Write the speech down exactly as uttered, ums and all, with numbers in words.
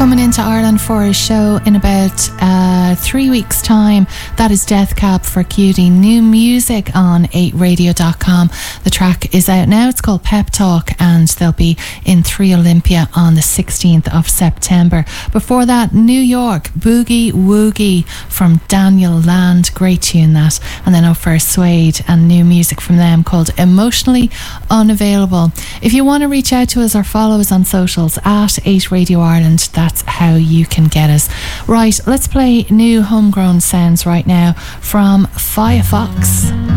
coming into Ireland for a show in about uh, three weeks' time. That is Death Cab for Cutie. New music on eight radio dot com. The track is out now. It's called Pep Talk, and they'll be in three Olympia on the sixteenth of September. Before that, New York, Boogie Woogie from Daniel Land. Great tune that. And then over Suede and new music from them called Emotionally Unavailable. If you want to reach out to us or follow us on socials at eight Radio Ireland, that's how you can get us. Right, let's play new homegrown sounds right now from Firefox.